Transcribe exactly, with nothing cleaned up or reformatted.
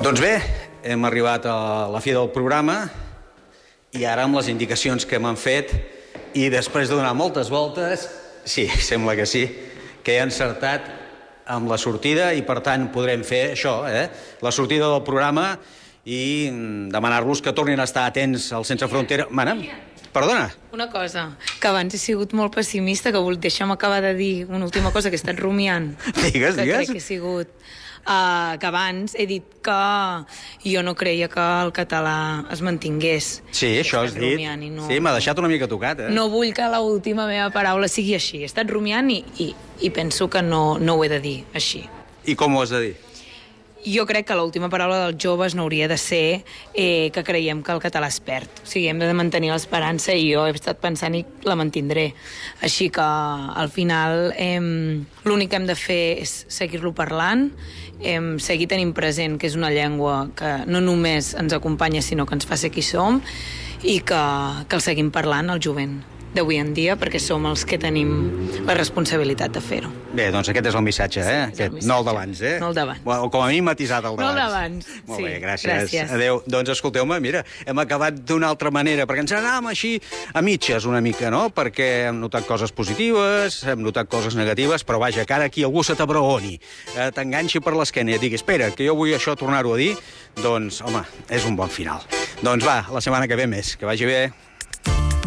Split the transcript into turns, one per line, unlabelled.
Doncs bé, hem arribat a la fi del programa i ara amb les indicacions que m'han fet i després de donar moltes voltes, sí, sembla que sí, que he encertat amb la sortida i per tant podrem fer això, eh? La sortida del programa i demanar-los que tornin a estar atents al Sense Frontera. Mana, perdona.
Una cosa, que abans he sigut molt pessimista, que vol deixar-me acabar de dir una última cosa que he estat rumiant.
Digues,
que
digues.
Crec que he sigut... Uh, que abans he dit que jo no creia que el català es mantingués.
Sí, això has dit. No... Sí, m'ha deixat una mica tocat, eh?
No vull que l'última meva paraula sigui així. He estat rumiant i, i, i penso que no, no ho he de dir així.
I com ho has de dir?
Jo crec que l'última paraula dels joves no hauria de ser eh, que creiem que el català es perd. O sigui, hem de mantenir l'esperança i jo he estat pensant i la mantindré. Així que, al final, eh, l'únic que hem de fer és seguir-lo parlant, eh, seguir tenint present que és una llengua que no només ens acompanya, sinó que ens fa ser qui som, i que, que el seguim parlant, el jovent d'avui en dia, perquè som els que tenim la responsabilitat de fer-ho.
Bé, doncs aquest és el missatge, eh?
Sí,
aquest,
el missatge.
No el d'abans, eh?
No el d'abans.
O com a mi matisat el d'abans.
No el d'abans,
Molt
sí.
bé, gràcies.
gràcies.
Adéu. Doncs escolteu-me, mira, hem acabat d'una altra manera, perquè ens anàvem així a mitges una mica, no? Perquè hem notat coses positives, hem notat coses negatives, però vaja, que ara aquí algú se t'abraoni, eh, t'enganxi per l'esquena i et digui, espera, que jo vull això tornar-ho a dir, doncs, home, és un bon final. Doncs va, la setmana que ve més. Que vagi bé.